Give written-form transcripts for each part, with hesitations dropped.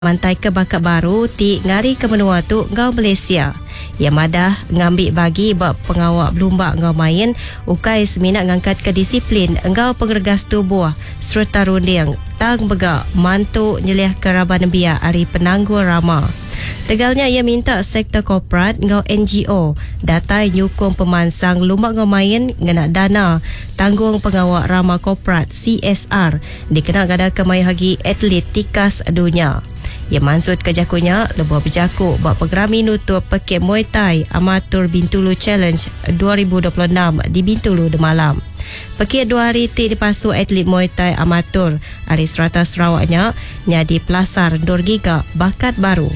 Mantai Kebakat Baru ti ngari ke menua tu ngau Malaysia. Ia madah ngambil bagi bab pengawak berlumba ngau main ukai seminat ngangkat ke disiplin ngau pengergas tubuh serta runding tang begak mantuk nyelih keraban biar ari penangguh rama. Tegalnya ia minta sektor korporat ngau NGO datai nyukung pemansang lumba ngau main ngena dana tanggung pengawak rama korporat CSR dikenal gada kemai hagi atlet tikas dunia. Ia maksud kejakunya lebuh berjakuk buat pengerami nutup pekik Muay Thai Amatur Bintulu Challenge 2026 di Bintulu Demalam. Pekik 2 hari ti dipasu atlet Muay Thai Amatur hari serata Sarawaknya nyadi pelasar Nur Giga bakat baru.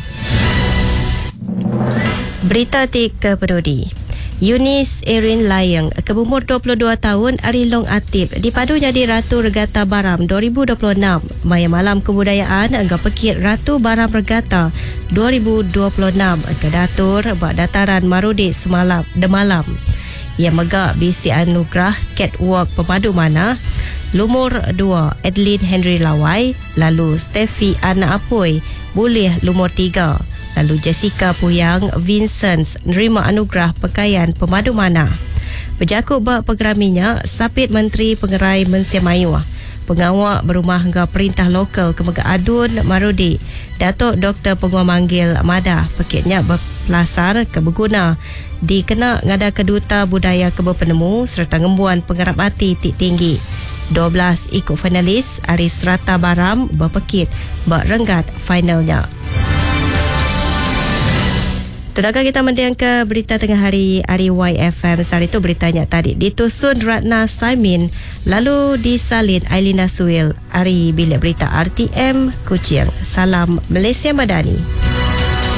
Berita ti ke Pedodi. Eunice Erin Layang, berumur 22 tahun, Arilong Atip, dipadu jadi Ratu Regata Baram 2026. Maya Malam Kebudayaan anggap pekit Ratu Baram Regata 2026 ke Datur buat dataran Marudi semalam Demalam. Ia megak bisi anugerah catwalk pemadu mana lumur 2 Adeline Henry Lawai, lalu Steffi Ana Apoy boleh lumur 3. Lalu Jessica Puyang Vincent nerima anugerah pakaian pemadu mana. Berjakuk bak pengeraminya, Sapit Menteri Pengerai Mensia Mayu, pengawak berumah hingga perintah lokal Kemega Adun Marudi, Datuk Dr. Penguat Manggil Madah, pekitnya berpelasar ke berguna dikena ngada keduta budaya keberpenemu serta ngembuan penggarap hati tik tinggi. 12 ikut finalis hari serata Baram berpekit bak renggat finalnya. Tudahkah kita mendiang ke berita tengah hari YFM. Saat itu beritanya tadi ditusun Ratna Saimin lalu disalin Ailina Suil. Hari bilik berita RTM Kuching. Salam Malaysia Madani.